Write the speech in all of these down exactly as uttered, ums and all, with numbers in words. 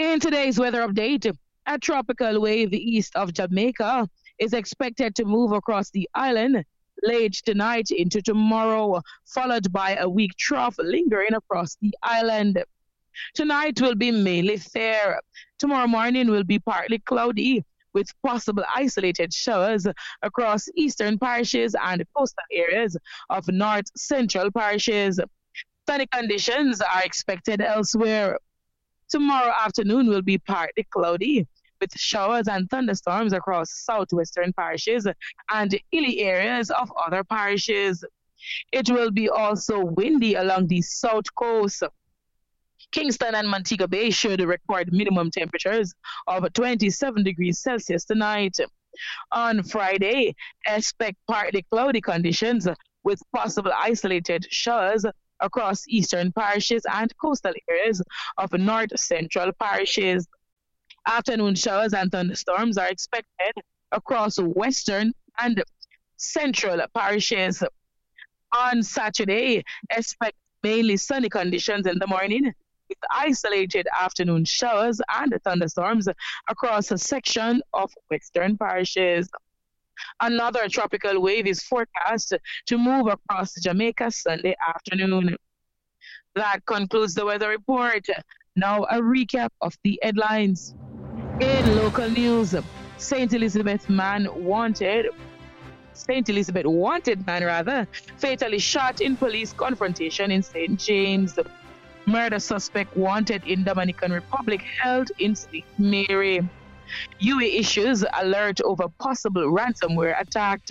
In today's weather update, a tropical wave east of Jamaica is expected to move across the island late tonight into tomorrow, followed by a weak trough lingering across the island. Tonight will be mainly fair. Tomorrow morning will be partly cloudy with possible isolated showers across eastern parishes and coastal areas of north central parishes. Sunny conditions are expected elsewhere. Tomorrow afternoon will be partly cloudy with showers and thunderstorms across southwestern parishes and hilly areas of other parishes. It will be also windy along the south coast. Kingston and Montego Bay should record minimum temperatures of twenty-seven degrees Celsius tonight. On Friday, expect partly cloudy conditions with possible isolated showers across eastern parishes and coastal areas of north central parishes. Afternoon showers and thunderstorms are expected across western and central parishes. On Saturday, expect mainly sunny conditions in the morning with isolated afternoon showers and thunderstorms across a section of western parishes. Another tropical wave is forecast to move across Jamaica Sunday afternoon. That concludes the weather report. Now a recap of the headlines. In local news, Saint Elizabeth man wanted Saint Elizabeth wanted man rather fatally shot in police confrontation in Saint James. Murder suspect wanted in Dominican Republic held in Saint Mary. U A issues alert over possible ransomware attack.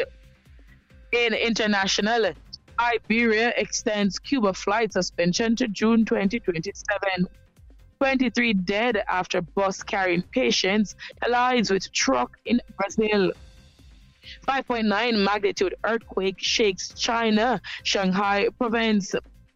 In international, Iberia extends Cuba flight suspension to June twenty twenty-seven. twenty-three dead after bus carrying patients collides with truck in Brazil. five point nine magnitude earthquake shakes China, Shanghai province.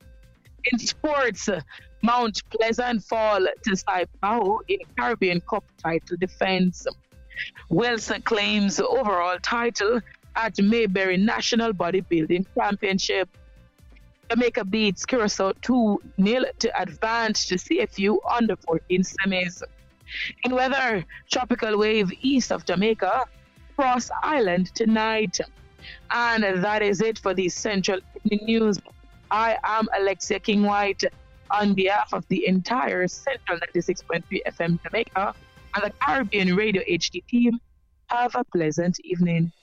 In sports, Mount Pleasant fall to Saipao in Caribbean Cup title defense. Wilson claims overall title at Mayberry National Bodybuilding Championship. Jamaica beats Curacao two nil to advance to C F U under fourteen semis. In weather, tropical wave east of Jamaica, cross island tonight. And that is it for the Central Evening News. I am Alexia King White. On behalf of the entire Central ninety-six point three F M Jamaica and the Caribbean Radio H D team, have a pleasant evening.